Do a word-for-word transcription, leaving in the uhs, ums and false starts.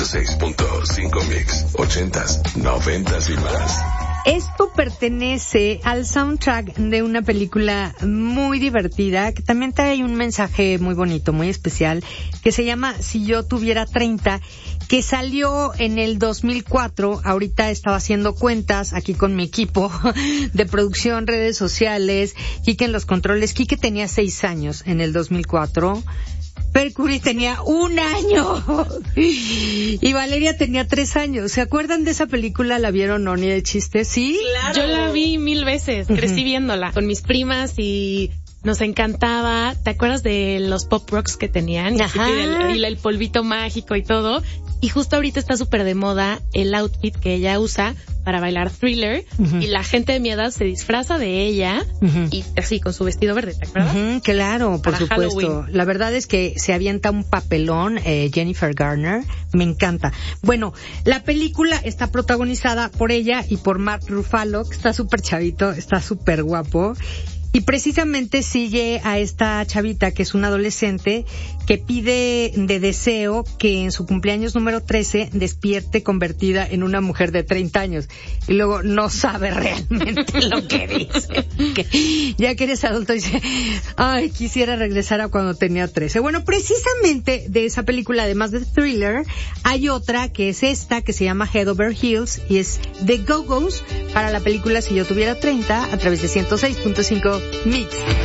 seis punto cinco Mix, ochentas, noventas y más. Esto pertenece al soundtrack de una película muy divertida que también trae un mensaje muy bonito, muy especial, que se llama Si yo tuviera treinta, que salió en el dos mil cuatro. Ahorita estaba haciendo cuentas aquí con mi equipo de producción, redes sociales, Quique en los controles. Quique tenía seis años en el dos mil cuatro. Mercury tenía un año y Valeria tenía tres años. ¿Se acuerdan de esa película? ¿La vieron, no, ni de chiste? ¿Sí? Claro. Yo la vi mil veces, crecí uh-huh. viéndola con mis primas y nos encantaba. ¿Te acuerdas de los pop rocks que tenían? Ajá. Y el, y el polvito mágico y todo. Y justo ahorita está súper de moda el outfit que ella usa para bailar Thriller, uh-huh. y la gente de mi edad se disfraza de ella, uh-huh. y así con su vestido verde, ¿te acuerdas? Uh-huh, claro, por para supuesto. Halloween. La verdad es que se avienta un papelón, eh, Jennifer Garner, me encanta. Bueno, la película está protagonizada por ella y por Mark Ruffalo, que está súper chavito, está súper guapo. Y precisamente sigue a esta chavita que es una adolescente que pide de deseo que en su cumpleaños número trece despierte convertida en una mujer de treinta años. Y luego no sabe realmente lo que dice. Que ya que eres adulto dice, ay, quisiera regresar a cuando tenía trece. Bueno, precisamente de esa película, además de Thriller, hay otra que es esta, que se llama Head Over Heels, y es The Go-Go's para la película Si yo tuviera treinta, a través de ciento seis punto cinco Mix.